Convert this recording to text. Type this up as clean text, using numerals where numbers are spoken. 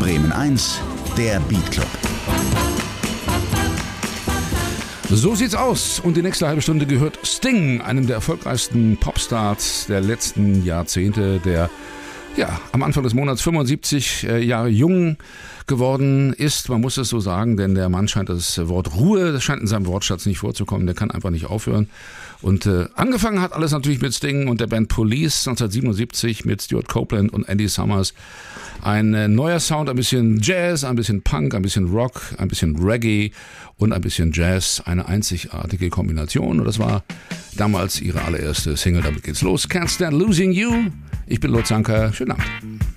Bremen 1, der Beat Club. So sieht's aus. Und die nächste halbe Stunde gehört Sting, einem der erfolgreichsten Popstars der letzten Jahrzehnte, der am Anfang des Monats 75 Jahre jung geworden ist. Man muss es so sagen, denn der Mann scheint das Wort Ruhe, das scheint in seinem Wortschatz nicht vorzukommen. Der kann einfach nicht aufhören. Und angefangen hat alles natürlich mit Sting und der Band Police 1977 mit Stuart Copeland und Andy Summers. Ein neuer Sound, ein bisschen Jazz, ein bisschen Punk, ein bisschen Rock, ein bisschen Reggae und ein bisschen Jazz. Eine einzigartige Kombination. Und das war damals ihre allererste Single. Damit geht's los. Can't Stand Losing You. Ich bin Lutz Anker. Schönen Abend.